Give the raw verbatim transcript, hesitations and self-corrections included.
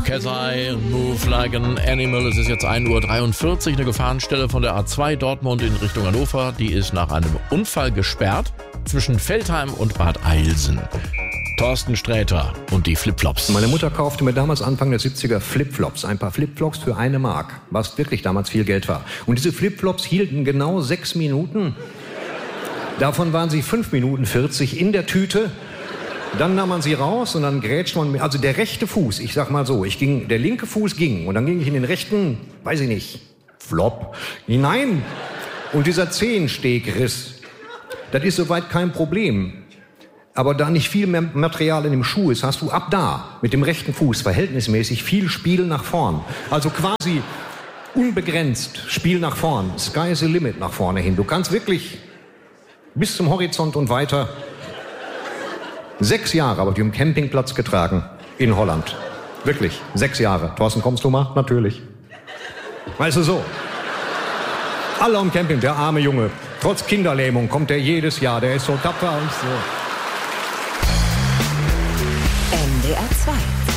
Cat's-Eye, Move Like an Animal. Es ist jetzt ein Uhr dreiundvierzig, eine Gefahrenstelle von der A zwei Dortmund in Richtung Hannover. Die ist nach einem Unfall gesperrt zwischen Veltheim und Bad Eilsen. Thorsten Sträter und die Flipflops. Meine Mutter kaufte mir damals Anfang der siebziger Flipflops. Ein paar Flipflops für eine Mark, was wirklich damals viel Geld war. Und diese Flipflops hielten genau sechs Minuten. Davon waren sie fünf Minuten vierzig in der Tüte. Dann nahm man sie raus und dann grätscht man mit, also der rechte Fuß, ich sag mal so, ich ging, der linke Fuß ging und dann ging ich in den rechten, weiß ich nicht, Flop hinein und dieser Zehensteg riss. Das ist soweit kein Problem. Aber da nicht viel mehr Material in dem Schuh ist, hast du ab da mit dem rechten Fuß verhältnismäßig viel Spiel nach vorn. Also quasi unbegrenzt Spiel nach vorn. Sky is the limit nach vorne hin. Du kannst wirklich bis zum Horizont und weiter. Sechs Jahre habe ich im Campingplatz getragen in Holland. Wirklich, sechs Jahre. Thorsten, kommst du mal? Natürlich. Weißt du so. Alle am Camping, der arme Junge. Trotz Kinderlähmung kommt er jedes Jahr. Der ist so tapfer und so. N D R zwei